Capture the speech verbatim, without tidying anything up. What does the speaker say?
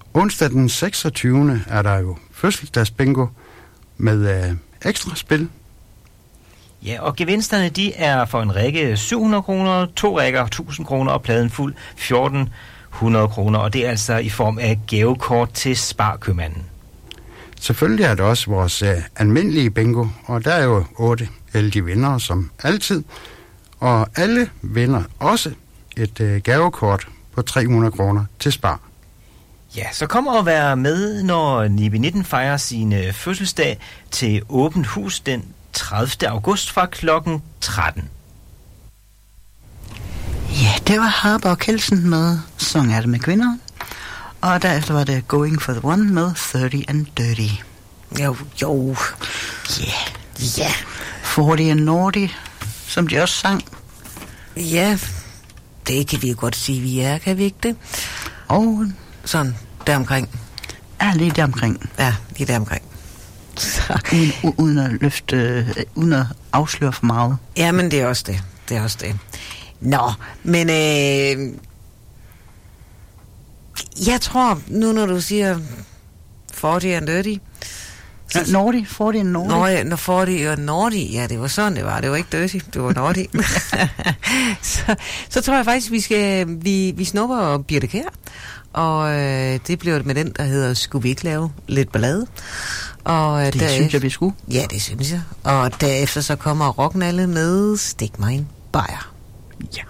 Onsdag den seksogtyvende er der jo fødselsdagsbingo med øh, ekstra spil. Ja, og gevinsterne, de er for en række syv hundrede kroner, to rækker tusind kroner og pladen fuld fjorten hundrede kroner, og det er altså i form af gavekort til Sparkøbmanden. Selvfølgelig er det også vores øh, almindelige bingo, og der er jo otte heldige vindere som altid, og alle vinder også et øh, gavekort på tre hundrede kroner til Spar. Ja, så kom og vær med, når Nibe nitten fejrer sin øh, fødselsdag til åbent hus den tredivte august fra klokken tretten. Ja, det var Harper og Kelsen med Song er det med kvinder. Og derefter var det Going for the One med thirty and dirty. Jo, jo. Ja, yeah. Ja. Yeah. forty and naughty, som de også sang. Ja, det kan vi jo godt sige, vi er, kan vi ikke det? Og sådan deromkring. Ja, lige deromkring. Ja, lige deromkring. Uden, uden at løfte, øh, uden at afsløre for meget. Ja, men det er også det. Det er også det. Nå, men øh, jeg tror, nu når du siger forty and dirty. Ja, naughty, forty and naughty. Nå, ja, når forty og naughty, ja, det var sådan, det var. Det var ikke dirty, det var naughty. så, så tror jeg faktisk, vi skal, vi, vi snupper Birthe Kjær. Og øh, det bliver med den, der hedder Skulle vi ikke lave lidt ballade? Og, det derefter, synes jeg, vi skulle. Ja, det synes jeg. Og derefter så kommer Rocknalle med Stik mig en bajer. Ja.